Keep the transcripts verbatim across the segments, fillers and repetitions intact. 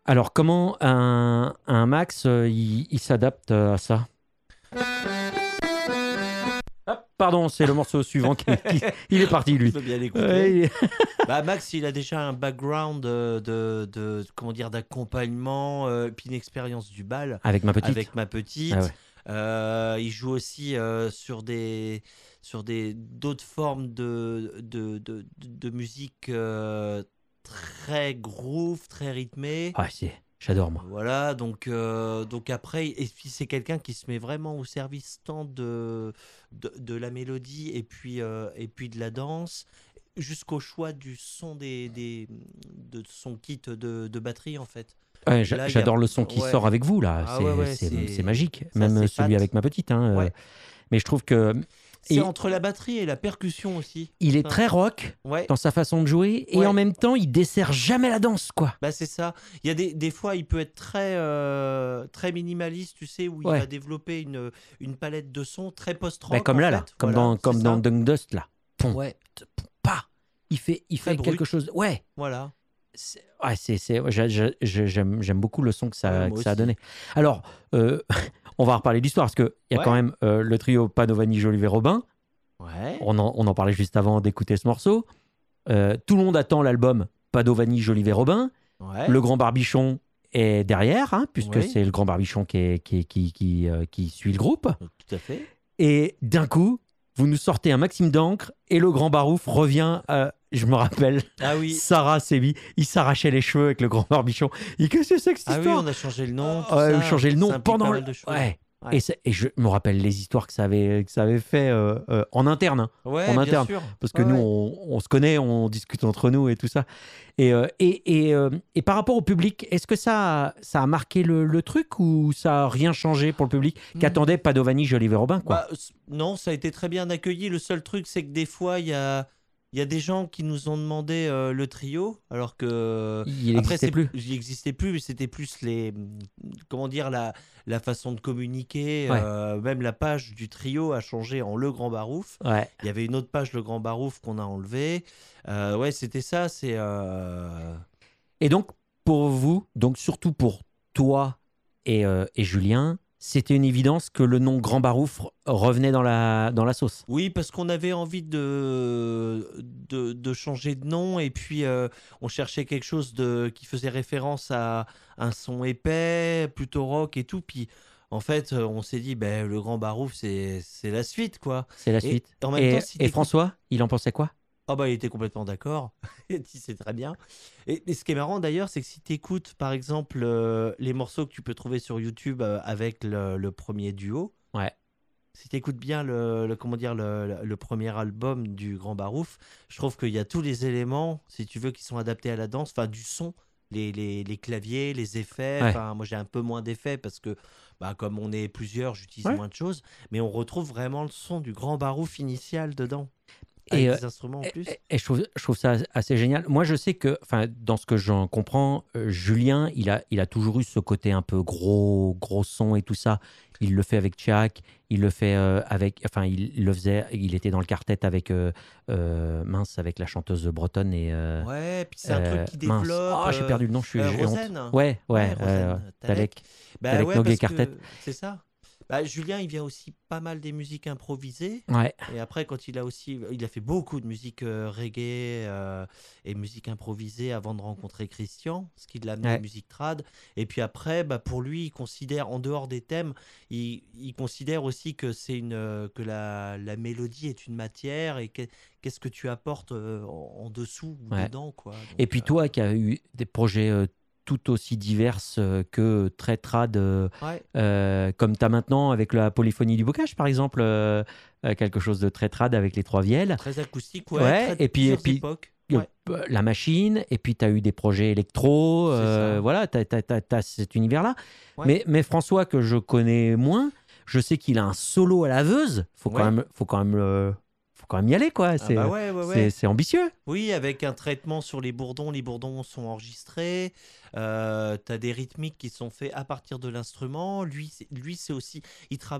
Alors, comment un, un Max, euh, il, il s'adapte euh, à ça? Hop, pardon, c'est le morceau suivant qui, qui- il est parti, Je lui. veux bien l'écouter. Ouais, il- Bah, Max, il a déjà un background euh, de, de, comment dire, d'accompagnement, euh, puis une expérience du bal Avec ma petite. avec ma Ah petite. ouais. Euh, il joue aussi euh, sur des sur des d'autres formes de de, de, de musique euh, très groove, très rythmée. Ah, c'est, j'adore, moi. Voilà, donc, euh, donc après, et puis c'est quelqu'un qui se met vraiment au service tant de, de, de la mélodie et puis, euh, et puis de la danse, jusqu'au choix du son des, des, de son kit de, de batterie en fait. Ouais, j'a- Là, il y a... j'adore le son qui Ouais. sort avec vous, là. Ah ouais, C'est, ouais, c'est, c'est c'est... magique. Ça, Même c'est celui fat. avec ma petite. Hein, euh, Ouais. mais je trouve que. C'est Et entre la batterie et la percussion aussi. il est Ça. très rock Ouais. dans sa façon de jouer. Et Ouais. en même temps, il dessert jamais la danse, quoi. Bah c'est ça. Il y a des, des fois, il peut être très, euh, très minimaliste, tu sais, où il Ouais. va développer une, une palette de sons très Bah, post-rock. comme en là, fait. là. Comme Voilà, dans, c'est comme ça. dans Dung Dust, là. Pom, Ouais, t- pom, pa. Il fait, il Très fait brut. quelque chose. Ouais. voilà. C'est, ouais, c'est, c'est, ouais, j'a- j'a- j'a- j'aime, j'aime beaucoup le son que ça, Ouais, que moi ça a aussi. donné. Alors, euh, on va reparler d'histoire parce qu'il y a Ouais. quand même euh, le trio Padovani, Jolivet, Robin. Ouais. On en, on en parlait juste avant d'écouter ce morceau. Euh, tout le monde attend l'album Padovani, Jolivet, Robin. Ouais. Le Grand Barbichon est derrière, hein, puisque Oui. c'est le Grand Barbichon qui, est- qui, est- qui, qui, euh, qui suit le groupe. Tout à fait. Et d'un coup, vous nous sortez un Maxime d'encre et le Grand Barouf revient. euh, je me rappelle, Ah oui. Sarah Sébi, il s'arrachait les cheveux avec le Grand Barbichon. Et qu'est-ce que c'est que cette Ah oui, histoire? on a changé le nom. Tout Ouais, ça. vous changez le nom Ça implique pendant pas le. mal de choses. Ouais. Ouais. Et, c'est- et je me rappelle les histoires que ça avait, que ça avait fait euh, euh, en interne. hein. Ouais, en bien interne. sûr. Parce que Ouais, nous, ouais. on, on se connaît, on discute entre nous et tout ça. Et, euh, et, et, euh, et par rapport au public, est-ce que ça, a- ça a marqué le, le truc ou ça a rien changé pour le public Hmm. qu'attendait Padovani, Jolivet, Robin, quoi? Bah, c- non, ça a été très bien accueilli. Le seul truc, c'est que des fois, il y a, il y a des gens qui nous ont demandé euh, le trio, alors que Il après, n'existait c'est- plus. il n'existait plus, mais c'était plus les, comment dire, la, la façon de communiquer. Ouais. euh, même la page du trio a changé en Le Grand Barouf. Ouais. Il y avait une autre page, Le Grand Barouf, qu'on a enlevé. Euh, ouais, c'était ça. C'est euh, Et donc, pour vous, donc surtout pour toi et, euh, et Julien, c'était une évidence que le nom Grand Barouf revenait dans la, dans la sauce. Oui, parce qu'on avait envie de, de, de changer de nom et puis euh, on cherchait quelque chose de, qui faisait référence à un son épais, plutôt rock et tout. Puis en fait, euh, on s'est dit, ben, le Grand Barouf, c'est c'est la suite, quoi. C'est la Et suite. en même et temps, si et t'écoutes- François, il en pensait quoi? Ah bah il était complètement d'accord. Il dit c'est très bien. Et, et ce qui est marrant d'ailleurs, c'est que si tu écoutes par exemple euh, les morceaux que tu peux trouver sur YouTube euh, avec le, le premier duo, Ouais. si tu écoutes bien le, le- comment dire le, le- le premier album du Grand Barouf, je trouve qu'il y a tous les éléments, si tu veux, qui sont adaptés à la danse, enfin du son, les, les, les claviers, les effets. Ouais. Enfin moi j'ai un peu moins d'effets parce que bah, comme on est plusieurs, j'utilise Ouais. moins de choses, mais on retrouve vraiment le son du Grand Barouf initial dedans. Et, Avec euh, des instruments en Et, plus. et- et je, trouve, je trouve ça assez génial. Moi, je sais que, enfin, dans ce que j'en comprends, euh, Julien, il a, il a toujours eu ce côté un peu gros, gros son et tout ça. Il le fait avec Tchak, il le fait euh, avec, enfin, il le faisait, il était dans le quartet avec, euh, euh, mince, avec la chanteuse bretonne et. euh, Ouais, puis c'est un euh, truc qui mince. développe. Ah, j'ai euh, perdu le nom, je suis. euh, j'ai honte. Rosen. Ouais, ouais, Ouais, euh, Rosen, Talek. Talek. Bah Talek ouais, Noguet parce Quartet. que c'est ça. Bah, Julien, il vient aussi pas mal des musiques improvisées. Ouais. Et après, quand il a aussi, il a fait beaucoup de musique euh, reggae euh, et musique improvisée avant de rencontrer Christian, ce qui l'a amené à Ouais. la musique trad. Et puis après, bah, pour lui, il considère, en dehors des thèmes, il, il considère aussi que c'est une, euh, que la, la mélodie est une matière et que- qu'est-ce que tu apportes euh, en, en dessous ou Ouais. dedans, quoi. Donc, Et puis euh, toi qui as eu des projets euh, tout aussi divers euh, que très trad, euh, ouais. euh, comme tu as maintenant avec la polyphonie du bocage, par exemple, euh, euh, quelque chose de très trad avec les trois vielles. Très acoustique, ouais. Ouais, très- et puis- et plusieurs puis- époques. Euh, Ouais. euh, La machine, et puis tu as eu des projets électro, C'est euh, ça. voilà, tu as, cet univers-là. Ouais. Mais, mais François, que je connais moins, je sais qu'il a un solo à laveuse, faut quand Ouais. même, faut quand même, le- faut quand même y aller, quoi. Ah C'est bah ouais, ouais, ouais. c'est- c'est ambitieux. Oui, avec un traitement sur les bourdons. Les bourdons sont enregistrés. Euh, tu as des rythmiques qui sont faits à partir de l'instrument. Lui, c'est- lui c'est aussi... Il travaille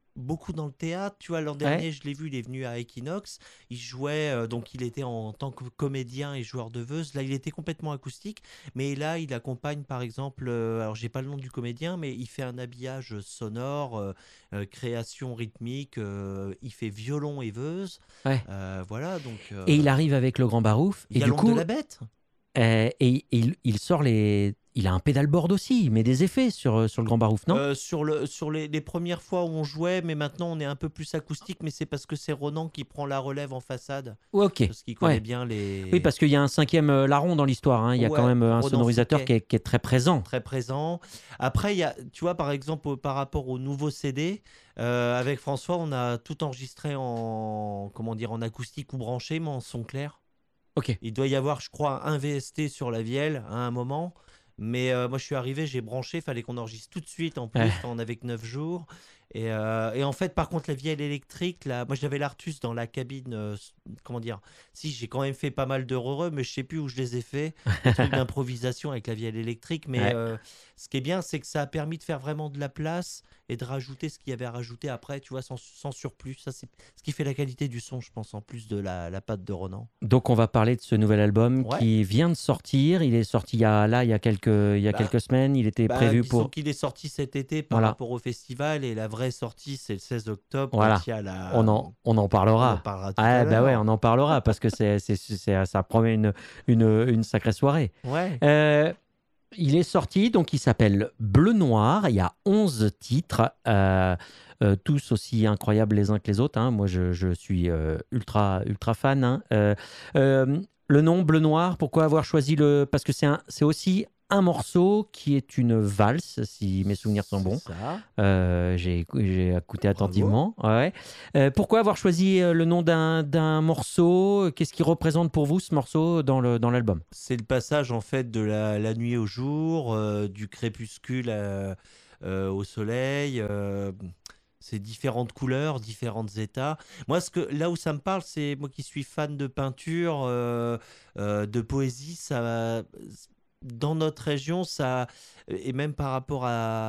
beaucoup dans le théâtre. Tu vois, l'an Ouais. dernier, je l'ai vu, il est venu à Equinox. Il jouait, euh, donc il était en tant que comédien et joueur de Veuse. Là, il était complètement acoustique. Mais là, il accompagne, par exemple, euh, alors j'ai pas le nom du comédien, mais il fait un habillage sonore, euh, euh, création rythmique. Euh, il fait violon et Veuse. Ouais. Euh, voilà, donc Et il euh, arrive avec le Grand Barouf. il Et y a du l'ombre de coup, la bête. euh, et, et il, il sort les. Il a un pédalboard aussi. Il met des effets sur, euh, sur le Grand Barouf, non? Euh, sur le, sur les, les premières fois où on jouait, mais maintenant on est un peu plus acoustique, mais c'est parce que c'est Ronan qui prend la relève en façade, Ouais, ok. parce qu'il connaît Ouais. bien Oui, les... parce qu'il y a un cinquième euh, larron dans l'histoire, hein. Il y a quand Ouais, même euh, un Ronan sonorisateur qui Fouquet, est, qui est très présent. très présent. Après, il y a, tu vois, par exemple, au- par rapport au nouveau C D, euh, avec François, on a tout enregistré en, comment dire, en acoustique ou branché, mais en son clair. Ok. Il doit y avoir, je crois, un V S T sur la vielle à un moment. Mais euh, moi, je suis arrivé, j'ai branché, il fallait qu'on enregistre tout de suite en plus. Ouais. Enfin, on avait que neuf jours. Et, euh, et en fait, par contre, la vielle électrique, là, moi, j'avais l'Artus dans la cabine. Euh, s- comment dire? Si, j'ai quand même fait pas mal de heureux, mais je sais plus où je les ai fait. Des trucs d'improvisation avec la vielle électrique. Mais Ouais. euh, ce qui est bien, c'est que ça a permis de faire vraiment de la place et de rajouter ce qu'il y avait à rajouter après, tu vois, sans, sans surplus. Ça, c'est ce qui fait la qualité du son, je pense, en plus de la, la patte de Ronan. Donc on va parler de ce nouvel album Ouais. qui vient de sortir. Il est sorti il y a, là, il y a quelques, il y a Bah, quelques semaines. Il était Bah, prévu disons pour. qu'il est sorti cet été par Voilà. rapport au festival et la vraie sortie c'est le seize octobre Voilà. quand il y a la. On en, on en On en parlera. parlera tout Ah, à bah ouais, l'heure. on en parlera parce que c'est, c'est, c'est- ça promet une, une, une sacrée soirée. Ouais. Euh, il est sorti, donc il s'appelle Bleu Noir. Il y a onze titres, euh, euh, tous aussi incroyables les uns que les autres, hein. Moi, je, je suis euh, ultra, ultra fan, hein. Euh, euh, le nom Bleu Noir, pourquoi avoir choisi le... Parce que c'est un, c'est aussi un morceau qui est une valse, si mes souvenirs sont C'est bons. ça. Euh, j'ai, écou- j'ai écouté Bravo. attentivement. Ouais. Euh, pourquoi avoir choisi euh, le nom d'un, d'un morceau? Qu'est-ce qui représente pour vous ce morceau dans, le, dans l'album? C'est le passage en fait de la, la nuit au jour, euh, du crépuscule à- euh, au soleil. Euh, c'est différentes couleurs, différents états. Moi, ce que, là où ça me parle, c'est moi qui suis fan de peinture, euh, euh, de poésie, ça, dans notre région, ça, et même par rapport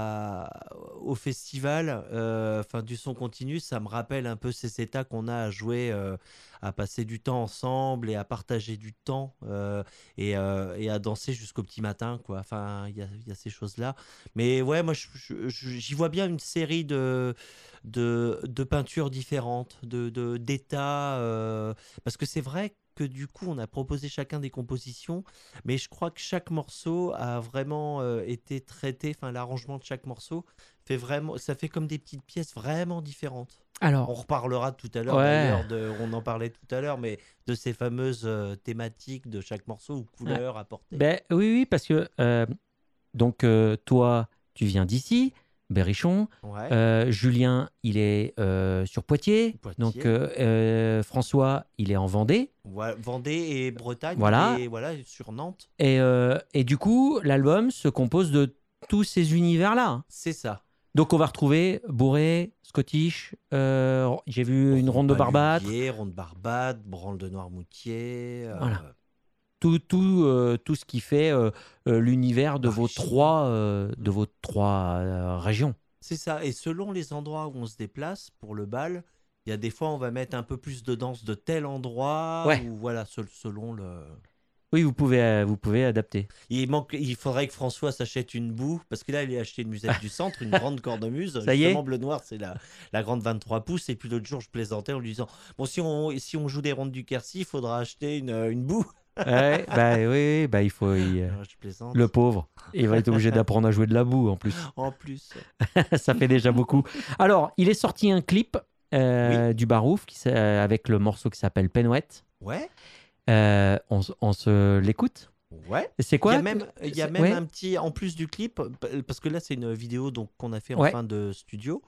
à, au festival, euh, enfin du son continu, ça me rappelle un peu ces états qu'on a à jouer, euh, à passer du temps ensemble et à partager du temps euh, et, euh, et à danser jusqu'au petit matin, quoi. Enfin, il y a, il y a ces choses-là. Mais ouais, moi, je- je- je- j'y vois bien une série de, de, de peintures différentes, de, de, d'états, euh, parce que c'est vrai que du coup, on a proposé chacun des compositions, mais je crois que chaque morceau a vraiment euh, été traité, enfin, l'arrangement de chaque morceau fait vraiment, ça fait comme des petites pièces vraiment différentes. On Alors, reparlera tout à l'heure ouais. d'ailleurs, de, on en parlait tout à l'heure, mais de ces fameuses euh, thématiques de chaque morceau ou Ouais. couleurs apportées. Ben, oui, oui, parce que euh, donc euh, toi, tu viens d'ici, Berrichon. Ouais, Euh, Julien, il est euh, sur Poitiers. Poitiers. Donc euh, euh, François, il est en Vendée. Voilà, Vendée et Bretagne, Voilà. et voilà, sur Nantes. Et, euh, et du coup, l'album se compose de tous ces univers-là. C'est ça. Donc on va retrouver Bourré, Scottish, euh, j'ai vu une ronde de Barbâtre. Paluvier, ronde Barbâtre, branle de Noirmoutier. euh, Voilà. Tout, tout, euh, tout ce qui fait euh, euh, l'univers de vos Maréchal. trois, euh, de vos trois euh, régions. C'est ça. Et selon les endroits où on se déplace pour le bal, il y a des fois on va mettre un peu plus de danse de tel endroit. Ouais. Ou voilà, sel- selon le. Oui, vous pouvez, euh, vous pouvez adapter. Il, manque, il faudrait que François s'achète une boue, parce que là, il a acheté une musette du centre, une grande cornemuse. Ça y est. Justement, bleu noir, c'est la, la grande vingt-trois pouces. Et puis l'autre jour, je plaisantais en lui disant bon, si on, si on joue des rondes du Quercy, il faudra acheter une, une boue. Ouais, bah oui, oui, bah il faut. il, euh, Alors, je plaisante. le pauvre, il va être obligé d'apprendre à jouer de la boue en plus. En plus. Ça fait déjà beaucoup. Alors, il est sorti un clip euh, du Barouf qui, s'a- euh, avec le morceau qui s'appelle Penouette. Ouais. Euh, on, s- on se l'écoute. Ouais. C'est Il quoi y a même, il y a C'est- même ouais. un petit, en plus du clip, p- parce que là c'est une vidéo donc qu'on a fait en Ouais. fin de studio,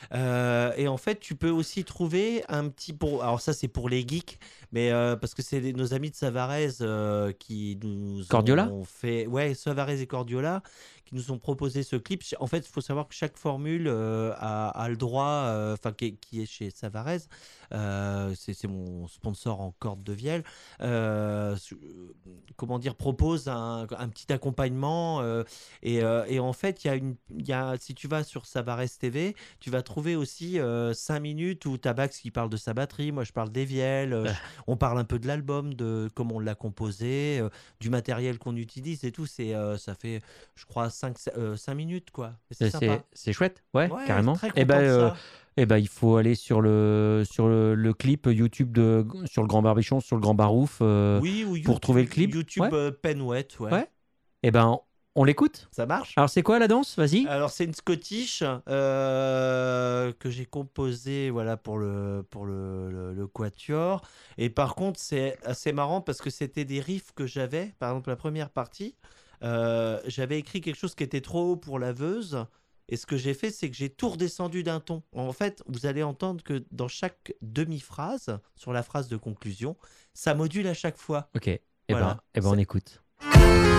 Euh, et en fait tu peux aussi trouver un petit pour, alors ça c'est pour les geeks, mais euh, parce que c'est les- nos amis de Savarez euh, qui nous Cordiola ont fait, ouais Savarez et Cordiola, qui nous ont proposé ce clip. En fait, il faut savoir que chaque formule euh, a, a le droit, enfin qui, qui est chez Savarez, euh, c'est, c'est mon sponsor en corde de vielle, euh, comment dire, propose un, un petit accompagnement euh, et, euh, et en fait, il y a une, il y a, si tu vas sur Savarez T V, tu vas trouver aussi euh, cinq minutes où Tabax qui parle de sa batterie, moi je parle des vielles, euh, je- on parle un peu de l'album, de comment on l'a composé, euh, du matériel qu'on utilise et tout. C'est, euh, ça fait, je crois, cinq minutes, quoi. Et c'est Euh, sympa. C'est, c'est chouette, ouais, Ouais, carrément. très Et ben, content de euh, ça. eh ben, il faut aller sur le, sur le, le clip YouTube de, sur le Grand Barbichon, sur le Grand Barouf, euh, Oui, ou pour trouver YouTube, le clip. YouTube Ouais, euh, Penwet, ouais. ouais. Et ben, on l'écoute. Ça marche? Alors, c'est quoi la danse? Vas-y. Alors c'est une Scottish euh, que j'ai composée voilà pour le pour le, le, le quatuor et par contre c'est assez marrant parce que c'était des riffs que j'avais par exemple la première partie euh, j'avais écrit quelque chose qui était trop haut pour la veuse et ce que j'ai fait c'est que j'ai tout redescendu d'un ton. En fait vous allez entendre que dans chaque demi-phrase sur la phrase de conclusion ça module à chaque fois, Ok. Eh ben, voilà. eh ben, on C'est- écoute.